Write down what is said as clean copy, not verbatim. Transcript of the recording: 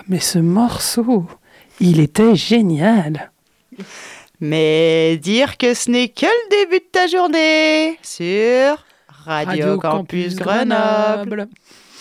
mais ce morceau, il était génial. Mais dire que ce n'est que le début de ta journée sur Radio Campus Grenoble.